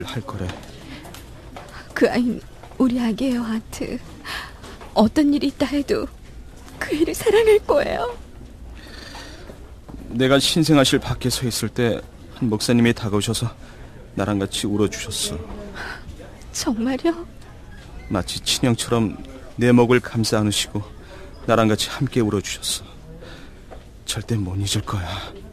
할 거래. 그 아이는 우리 아기예요, 아트. 어떤 일이 있다 해도 그 애를 사랑할 거예요. 내가 신생아실 밖에 서 있을 때 한 목사님이 다가오셔서 나랑 같이 울어주셨어. 정말요? 마치 친형처럼 내 몫을 감싸 안으시고 나랑 같이 함께 울어주셨어. 절대 못 잊을 거야.